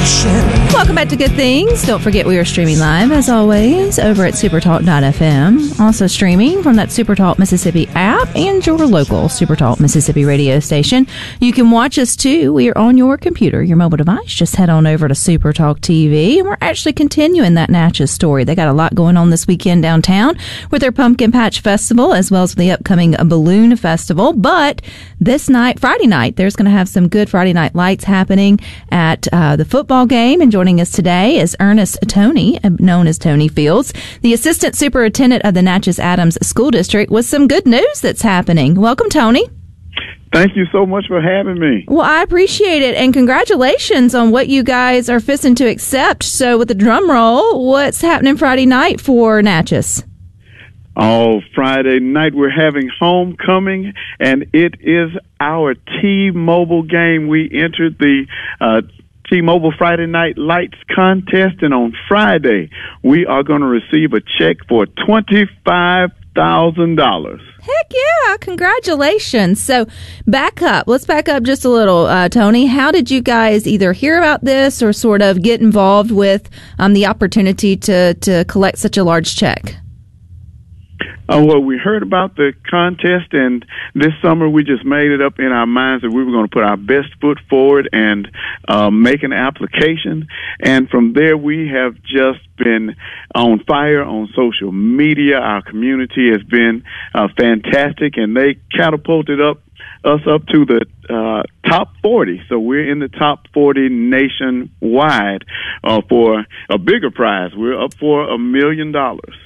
Welcome back to Good Things. Don't forget we are streaming live, as always, over at supertalk.fm. Also streaming from that Supertalk Mississippi app and your local Supertalk Mississippi radio station. You can watch us, too. We are on your computer, your mobile device. Just head on over to Supertalk TV. And we're actually continuing that Natchez story. They got a lot going on this weekend downtown with their Pumpkin Patch Festival, as well as the upcoming Balloon Festival. But this night, Friday night, there's going to have some good Friday night lights happening at the football game. And joining us today is Ernest Tony, known as Tony Fields, the Assistant Superintendent of the Natchez Adams School District, with some good news that's happening. Welcome, Tony. Thank you so much for having me. Well, I appreciate it, and congratulations on what you guys are fisting to accept. So with the drum roll, what's happening Friday night for Natchez? Oh, Friday night we're having homecoming, and it is our T-Mobile game. We entered the T-Mobile Friday Night Lights contest, and on Friday we are going to receive a check for $25,000. Heck yeah, congratulations. So let's back up just a little, Tony. How did you guys either hear about this or sort of get involved with the opportunity to collect such a large check? Well, we heard about the contest, and this summer we just made it up in our minds that we were going to put our best foot forward and make an application. And from there, we have just been on fire on social media. Our community has been fantastic, and they catapulted us up to the top 40. So we're in the top 40 nationwide for a bigger prize. We're up for $1 million.